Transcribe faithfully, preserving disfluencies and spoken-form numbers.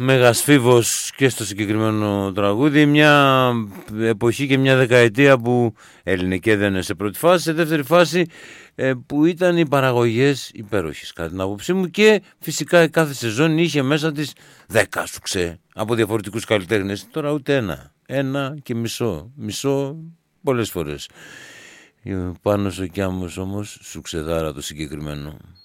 μέγας φίβος και στο συγκεκριμένο τραγούδι. Μια εποχή και μια δεκαετία που έλυνε και έδαινε σε πρώτη φάση. Σε δεύτερη φάση ε, που ήταν οι παραγωγές υπέροχες κατά την άποψή μου, και φυσικά κάθε σεζόν είχε μέσα της δέκα σουξέ από διαφορετικούς καλλιτέχνες. Τώρα ούτε ένα, ένα και μισό, μισό πολλές φορές. Πάνω στο Κιάμος όμως σουξεδάρα το συγκεκριμένο.